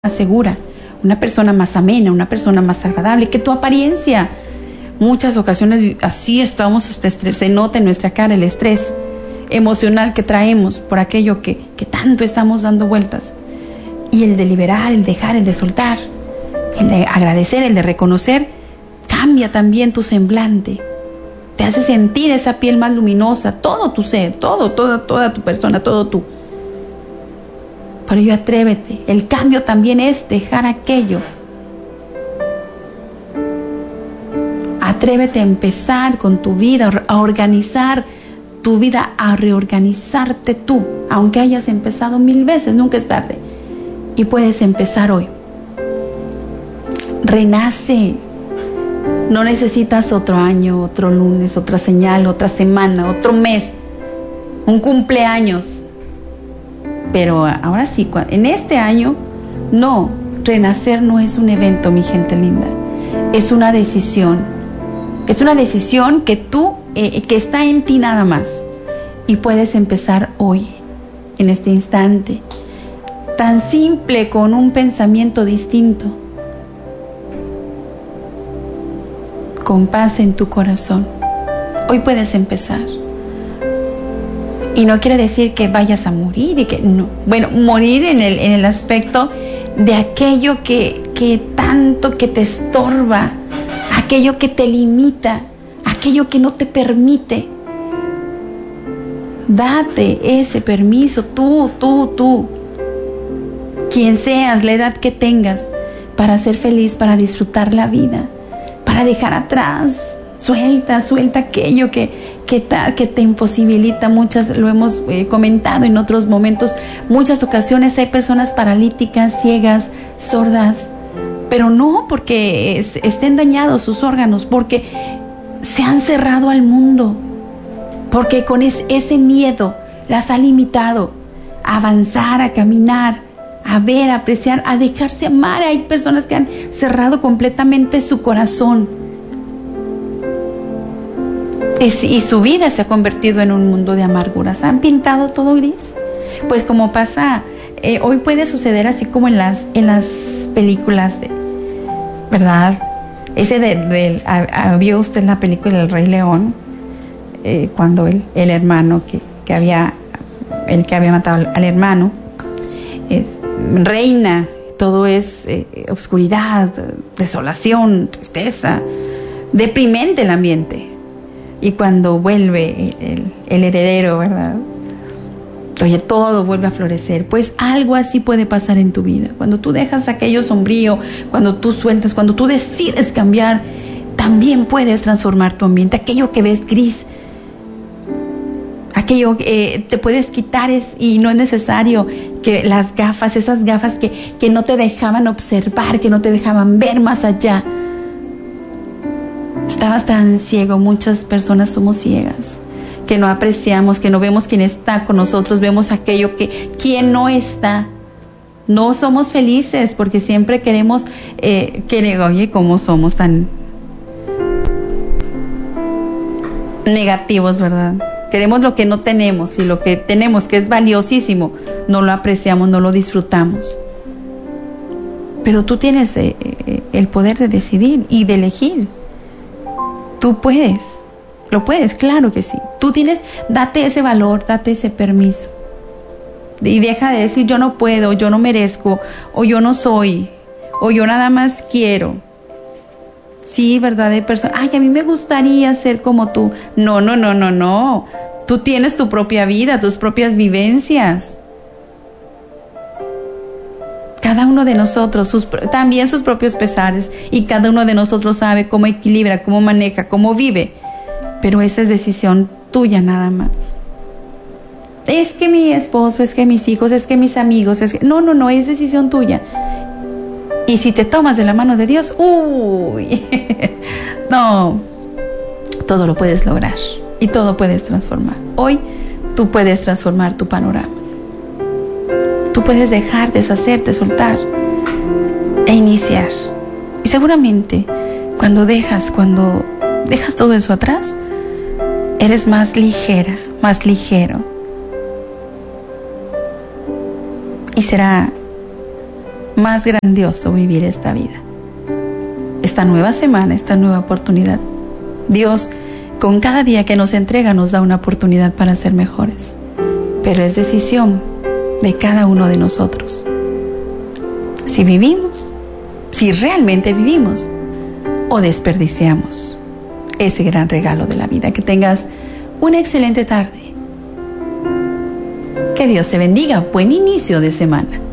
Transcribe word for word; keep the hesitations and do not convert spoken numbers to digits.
más segura, una persona más amena, una persona más agradable que tu apariencia. Muchas ocasiones así estamos, este estrés, se nota en nuestra cara el estrés emocional que traemos por aquello que, que tanto estamos dando vueltas. Y el de liberar, el dejar, el de soltar, el de agradecer, el de reconocer, cambia también tu semblante. Te hace sentir esa piel más luminosa, todo tu ser, todo, toda, toda tu persona, todo tú. Por ello atrévete. El cambio también es dejar aquello. Atrévete a empezar con tu vida, a organizar tu vida, a reorganizarte tú. Aunque hayas empezado mil veces, nunca es tarde. Y puedes empezar hoy. Renace. No necesitas otro año, otro lunes, otra señal, otra semana, otro mes, un cumpleaños. Pero ahora sí, en este año, no, renacer no es un evento, mi gente linda. Es una decisión. Es una decisión que tú, eh, que está en ti nada más. Y puedes empezar hoy, en este instante. Tan simple, con un pensamiento distinto. Con paz en tu corazón. Hoy puedes empezar. Y no quiere decir que vayas a morir y que no. Bueno, morir en el, en el aspecto de aquello que, que tanto que te estorba, aquello que te limita, aquello que no te permite. Date ese permiso, tú, tú, tú, quien seas, la edad que tengas, para ser feliz, para disfrutar la vida, para dejar atrás. Suelta, suelta aquello que, que, ta, que te imposibilita. Muchas, lo hemos eh, comentado en otros momentos, muchas ocasiones hay personas paralíticas, ciegas, sordas, pero no porque es, estén dañados sus órganos, porque se han cerrado al mundo, porque con es, ese miedo las ha limitado a avanzar, a caminar, a ver, a apreciar, a dejarse amar. Hay personas que han cerrado completamente su corazón. Y su vida se ha convertido en un mundo de amarguras. ¿Han pintado todo gris? Pues como pasa, eh, hoy puede suceder así como en las, en las películas, de, ¿verdad? Ese de, de, a, a, ¿vio usted la película El Rey León? Eh, cuando el, el hermano que, que había, el que había matado al, al hermano, es, reina, todo es eh, oscuridad, desolación, tristeza, deprimente el ambiente. Y cuando vuelve el, el heredero, ¿verdad? Oye, todo vuelve a florecer. Pues algo así puede pasar en tu vida. Cuando tú dejas aquello sombrío, cuando tú sueltas, cuando tú decides cambiar, también puedes transformar tu ambiente. Aquello que ves gris, aquello que eh, te puedes quitar es, y no es necesario que las gafas, esas gafas que, que no te dejaban observar, que no te dejaban ver más allá. Estabas tan ciego, muchas personas somos ciegas, que no apreciamos, que no vemos quién está con nosotros, vemos aquello que quien no está. No somos felices porque siempre queremos, eh, que, oye, ¿cómo somos tan negativos, verdad? Queremos lo que no tenemos, y lo que tenemos, que es valiosísimo, no lo apreciamos, no lo disfrutamos. Pero tú tienes eh, el poder de decidir y de elegir. Tú puedes, lo puedes, claro que sí. Tú tienes, date ese valor, date ese permiso. Y deja de decir yo no puedo, yo no merezco, o yo no soy, o yo nada más quiero. Sí, ¿verdad? De persona, ay, a mí me gustaría ser como tú. No, no, no, no, no. Tú tienes tu propia vida, tus propias vivencias. Cada uno de nosotros, sus, también sus propios pesares, y cada uno de nosotros sabe cómo equilibra, cómo maneja, cómo vive, pero esa es decisión tuya nada más. Es que mi esposo, es que mis hijos, es que mis amigos, es que... no, no, no, es decisión tuya. Y si te tomas de la mano de Dios, uy, no, todo lo puedes lograr y todo puedes transformar. Hoy tú puedes transformar tu panorama. Tú puedes dejar, deshacerte, soltar e iniciar. Y seguramente cuando dejas, cuando dejas todo eso atrás, eres más ligera, más ligero. Y será más grandioso vivir esta vida. Esta nueva semana, esta nueva oportunidad. Dios, con cada día que nos entrega, nos da una oportunidad para ser mejores. Pero es decisión de cada uno de nosotros. Si vivimos, si realmente vivimos, o desperdiciamos ese gran regalo de la vida. Que tengas una excelente tarde. Que Dios te bendiga. Buen inicio de semana.